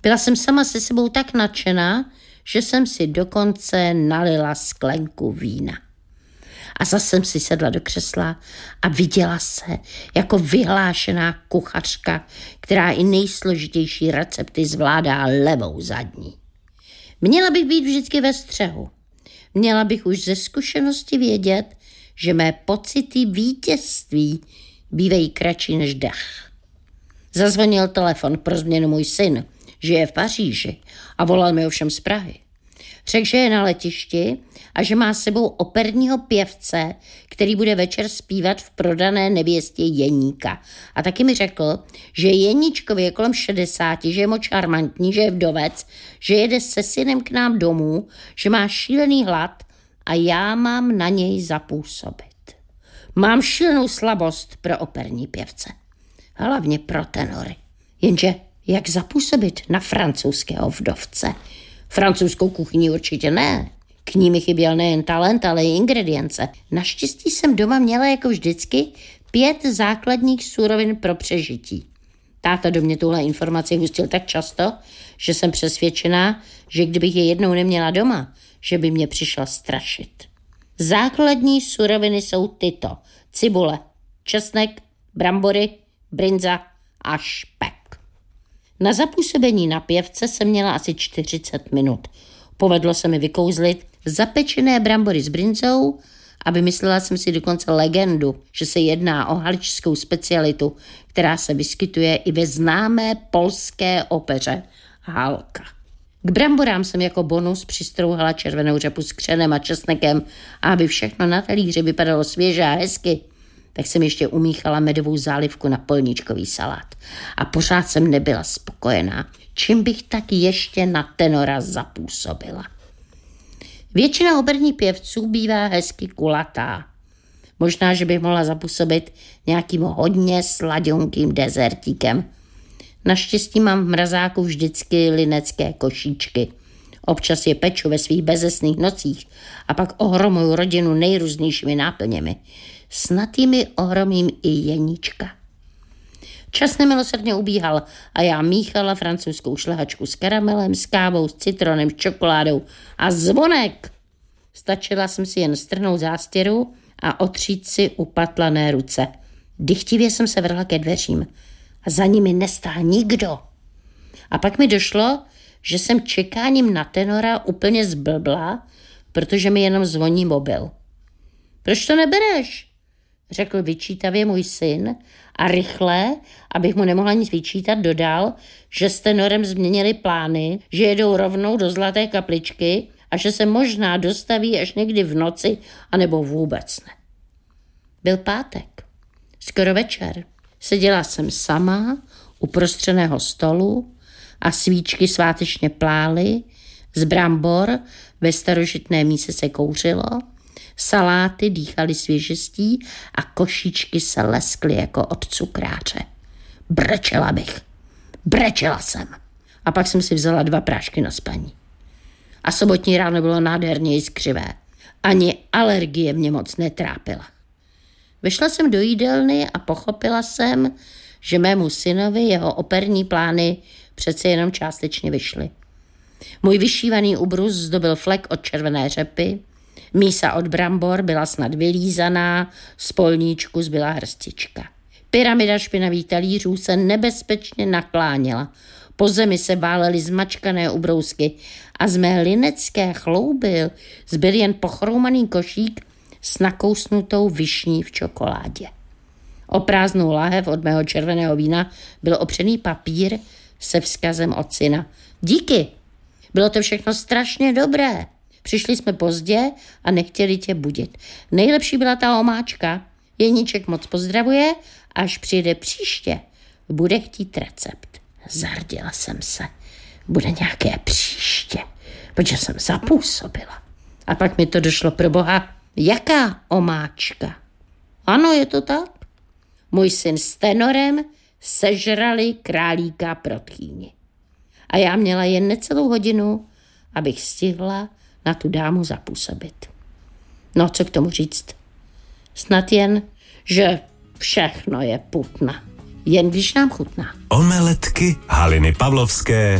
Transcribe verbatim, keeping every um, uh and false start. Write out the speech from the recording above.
Byla jsem sama se sebou tak nadšená, že jsem si dokonce nalila sklenku vína. A zase jsem si sedla do křesla a viděla se jako vyhlášená kuchařka, která i nejsložitější recepty zvládá levou zadní. Měla bych být vždycky ve střehu. Měla bych už ze zkušenosti vědět, že mé pocity vítězství bývají kratší než dech. Zazvonil telefon, pro změnu můj syn, že je v Paříži a volal mi ovšem z Prahy. Řekl, že je na letišti a že má s sebou operního pěvce, který bude večer zpívat v Prodané nevěstě Jeníka. A taky mi řekl, že Jeníčkovi je kolem šedesáti, že je moc šarmantní, že je vdovec, že jede se synem k nám domů, že má šílený hlad a já mám na něj zapůsobit. Mám šílenou slabost pro operní pěvce. Hlavně pro tenory. Jenže jak zapůsobit na francouzského vdovce? Francouzskou kuchyni určitě ne. K ní mi chyběl nejen talent, ale i ingredience. Naštěstí jsem doma měla jako vždycky pět základních surovin pro přežití. Táta do mě tuhle informaci hustil tak často, že jsem přesvědčená, že kdybych je jednou neměla doma, že by mě přišla strašit. Základní suroviny jsou tyto. Cibule, česnek, brambory, brinza a špek. Na zapůsobení na pěvce jsem měla asi čtyřicet minut. Povedlo se mi vykouzlit zapečené brambory s brinzou a vymyslela jsem si dokonce legendu, že se jedná o haličskou specialitu, která se vyskytuje i ve známé polské opeře Halka. K bramborám jsem jako bonus přistrouhala červenou řepu s křenem a česnekem a aby všechno na talíři vypadalo svěže a hezky, tak jsem ještě umíchala medovou zálivku na polníčkový salát. A pořád jsem nebyla spokojená, čím bych tak ještě na tenora zapůsobila. Většina operních pěvců bývá hezky kulatá. Možná, že bych mohla zapůsobit nějakým hodně sladěnkým dezertíkem. Naštěstí mám v mrazáku vždycky linecké košíčky. Občas je peču ve svých bezesných nocích a pak ohromuju rodinu nejrůznějšími náplněmi. Snad jimi ohromím i Jeníčka. Čas nemilosrdně ubíhal a já míchala francouzskou šlehačku s karamelem, s kávou, s citronem, s čokoládou a zvonek. Stačila jsem si jen strhnout zástěru a otřít si upatlané ruce. Dychtivě jsem se vrhla ke dveřím a za nimi nestál nikdo. A pak mi došlo, že jsem čekáním na tenora úplně zblbla, protože mi jenom zvoní mobil. Proč to nebereš? Řekl vyčítavě můj syn a rychle, abych mu nemohla nic vyčítat, dodal, že s tenorem změnili plány, že jedou rovnou do Zlaté kapličky a že se možná dostaví až někdy v noci, anebo vůbec ne. Byl pátek, skoro večer. Seděla jsem sama u prostřeného stolu a svíčky svátečně plály, z brambor ve starožitné míse se kouřilo, saláty dýchaly svěžestí a košíčky se leskly jako od cukráře. Brečela bych. Brečela jsem. A pak jsem si vzala dva prášky na spaní. A sobotní ráno bylo nádherně jiskřivé. Ani alergie mě moc netrápila. Vešla jsem do jídelny a pochopila jsem, že mému synovi jeho operní plány přece jenom částečně vyšly. Můj vyšívaný ubrus zdobil flek od červené řepy, mísa od brambor byla snad vylízaná, z polníčku zbyla hrstička. Pyramida špinavých talířů se nebezpečně nakláněla. Po zemi se válely zmačkané ubrousky a z mé linecké chlouby zbyl jen pochroumaný košík s nakousnutou višní v čokoládě. O prázdnou láhev od mého červeného vína byl opřený papír se vzkazem od syna. Díky, bylo to všechno strašně dobré. Přišli jsme pozdě a nechtěli tě budit. Nejlepší byla ta omáčka. Jeníček moc pozdravuje, až přijde příště. Bude chtít recept. Zarděla jsem se. Bude nějaké příště, protože jsem zapůsobila. A pak mi to došlo, pro boha, jaká omáčka? Ano, je to tak. Můj syn s tenorem sežrali králíka pro tchýni. A já měla jen necelou hodinu, abych stihla na tu dámu zapůsobit. No, co k tomu říct? Snad jen, že všechno je putna. Jen když nám chutná. Omeletky Haliny Pavlovské